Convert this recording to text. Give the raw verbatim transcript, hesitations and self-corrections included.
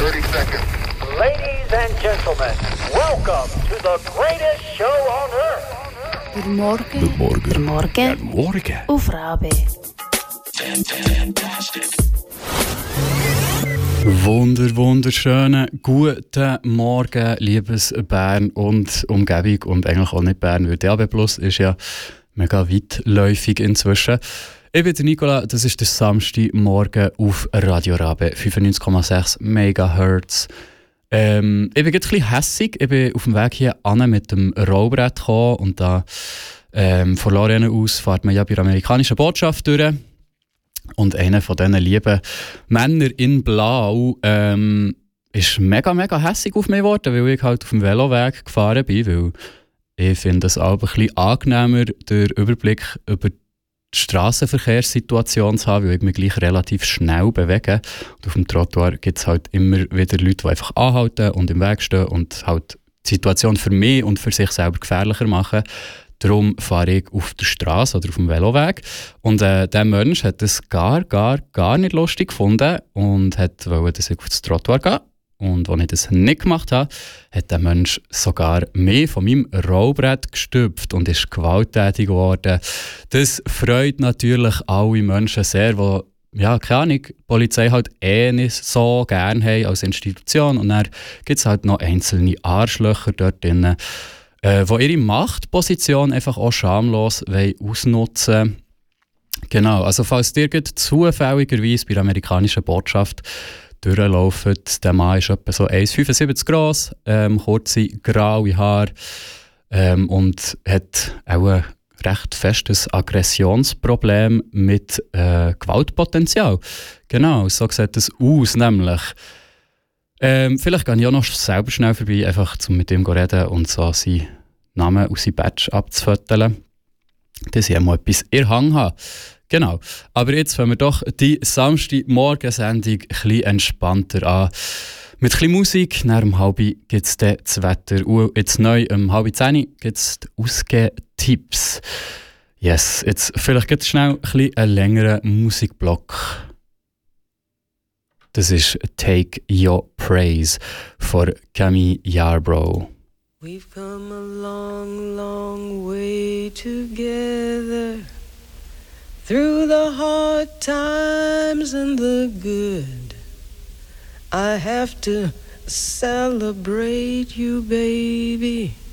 thirty seconds. Ladies and gentlemen, welcome to the greatest show on earth. Guten Morgen. Guten Morgen. Guten Morgen. Guten Morgen. Auf Rabe. Wunder, wunderschönen guten Morgen, liebes Bern und Umgebung und eigentlich auch nicht Bern, weil D A B Plus ist ja mega weitläufig inzwischen. Ich bin der Nicola, das ist der Samstagmorgen auf Radio Rabe, fünfundneunzig Komma sechs Megahertz. Ähm, ich bin jetzt ein bisschen hässig, ich bin auf dem Weg hier an mit dem Rollbrett gekommen und da ähm, von Lorraine aus fährt man ja bei der amerikanischen Botschaft durch. Und einer von diesen lieben Männern in Blau ähm, ist mega, mega hässig auf mich geworden, weil ich halt auf dem Veloweg gefahren bin, weil ich finde es auch ein bisschen angenehmer, den Überblick über die Strassenverkehrssituation zu haben, weil ich mich gleich relativ schnell bewege. Und auf dem Trottoir gibt es halt immer wieder Leute, die einfach anhalten und im Weg stehen und halt die Situation für mich und für sich selber gefährlicher machen. Darum fahre ich auf der Straße oder auf dem Veloweg. Und äh, der Mensch hat das gar, gar, gar nicht lustig gefunden und hat wollte, dass ich auf das Trottoir gehe. Und als ich das nicht gemacht habe, hat der Mensch sogar mehr von meinem Rollbrett gestüpft und ist gewalttätig geworden. Das freut natürlich alle Menschen sehr, die, ja, keine Ahnung, die Polizei halt eh nicht so gerne haben als Institution. Und dann gibt es halt noch einzelne Arschlöcher dort drin, Äh, die ihre Machtposition einfach auch schamlos ausnutzen wollen. Genau, also falls dir zufälligerweise bei der amerikanischen Botschaft durchlaufen, der Mann ist etwa so eins Komma fünfundsiebzig groß, ähm, kurze graue Haare ähm, und hat auch ein recht festes Aggressionsproblem mit äh, Gewaltpotenzial. Genau, so sieht es aus, nämlich. Ähm, vielleicht gehe ich auch noch selber schnell vorbei, einfach um mit ihm zu reden und so seinen Namen aus seinem Badge abzufoteln, dass ich mal etwas in der Hand habe. Genau. Aber jetzt fangen wir doch die Samstagmorgensendung ein bisschen entspannter an. Mit ein bisschen Musik, nach um halb gibt es dann das Wetter. Und jetzt neu um halb zehn gibt es die Ausgetipps. Yes, jetzt vielleicht ganz schnell ein bisschen einen längeren Musikblock. Das ist Take Your Praise von Camille Yarbrough. We've come a long, long way together, through the hard times and the good. I have to celebrate you, baby.